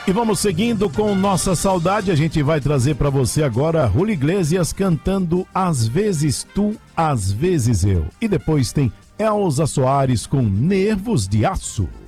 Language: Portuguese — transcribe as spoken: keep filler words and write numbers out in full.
E vamos seguindo com Nossa Saudade. A gente vai trazer para você agora Julio Iglesias cantando Às Vezes Tu, Às Vezes Eu. E depois tem Elza Soares com Nervos de Aço.